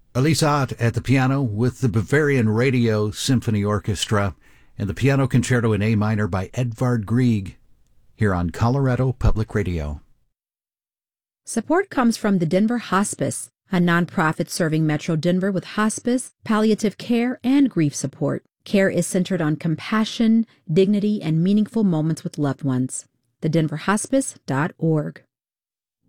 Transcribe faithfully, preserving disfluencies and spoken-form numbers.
Elise Ott at the piano with the Bavarian Radio Symphony Orchestra and the Piano Concerto in A minor by Edvard Grieg here on Colorado Public Radio. Support comes from the Denver Hospice, a nonprofit serving Metro Denver with hospice, palliative care, and grief support. Care is centered on compassion, dignity, and meaningful moments with loved ones. the denver hospice dot org.